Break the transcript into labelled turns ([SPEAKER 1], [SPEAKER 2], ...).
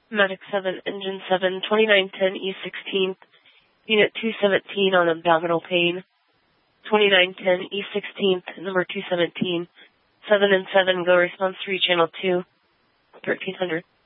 [SPEAKER 1] Medic 7, Engine 7, 2910 E16th, Unit 217 on abdominal pain. 2910 E16th, number 217, 7 and 7, go response 3, channel 2, 1300.